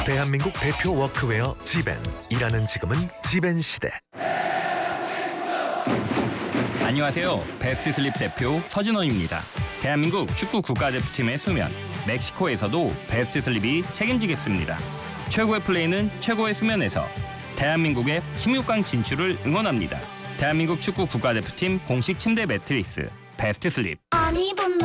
대한민국 대표 워크웨어 지벤. 일하는 지금은 지벤 시대. 안녕하세요. 베스트 슬립 대표 서진원입니다. 대한민국 축구 국가대표팀의 수면, 멕시코에서도 베스트 슬립이 책임지겠습니다. 최고의 플레이는 최고의 수면에서. 대한민국의 16강 진출을 응원합니다. 대한민국 축구 국가대표팀 공식 침대 매트리스 베스트 슬립.